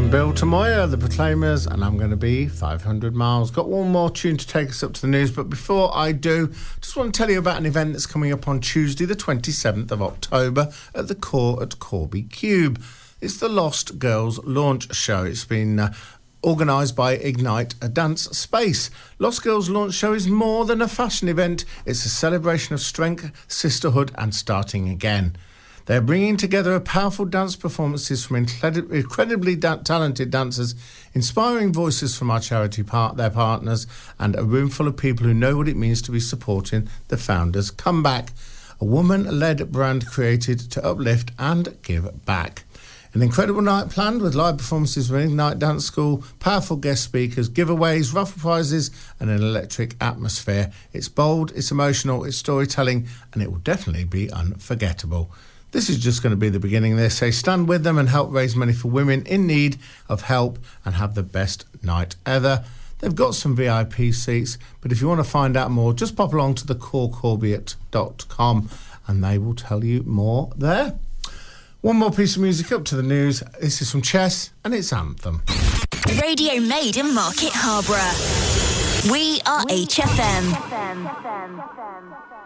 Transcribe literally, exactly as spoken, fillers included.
from Bill Tamoya, The Proclaimers, and I'm going to be five hundred miles. Got one more tune to take us up to the news, but before I do, just want to tell you about an event that's coming up on Tuesday, the twenty-seventh of October at the Core at Corby Cube. It's the Lost Girls Launch Show. It's been uh, organised by Ignite, a dance space. Lost Girls Launch Show is more than a fashion event. It's a celebration of strength, sisterhood and starting again. They're bringing together a powerful dance performances from incredi- incredibly da- talented dancers, inspiring voices from our charity part, their partners, and a room full of people who know what it means to be supporting the founders' comeback. A woman-led brand created to uplift and give back. An incredible night planned with live performances from Ignite Dance School, powerful guest speakers, giveaways, raffle prizes and an electric atmosphere. It's bold, it's emotional, it's storytelling, and it will definitely be unforgettable. This is just going to be the beginning. They say stand with them and help raise money for women in need of help and have the best night ever. They've got some V I P seats, but if you want to find out more, just pop along to the core corbiate dot com and they will tell you more there. One more piece of music up to the news. This is from Chess and it's Anthem. Radio made in Market Harborough. We are H F M.